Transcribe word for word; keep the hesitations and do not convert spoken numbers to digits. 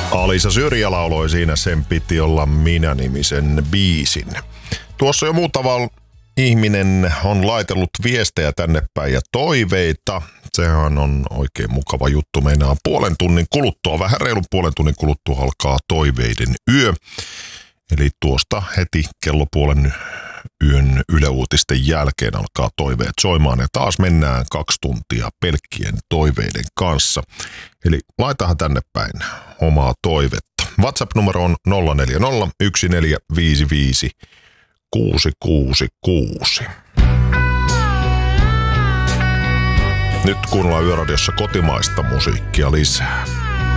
Alisa Syrjä lauloi siinä Sen piti olla minä-nimisen biisin. Tuossa jo muutama ihminen on laitellut viestejä tänne päin ja toiveita. Sehän on oikein mukava juttu. Meinaa puolen tunnin kuluttua, vähän reilun puolen tunnin kuluttua alkaa toiveiden yö. Eli tuosta heti kello puolen yön Yle Uutisten jälkeen alkaa toiveet soimaan ja taas mennään kaksi tuntia pelkkien toiveiden kanssa. Eli laitahan tänne päin omaa toivetta. WhatsApp-numero on nolla neljä nolla yksi neljä viisi viisi kuusi kuusi kuusi. Nyt kuunnellaan Yöradiossa kotimaista musiikkia lisää.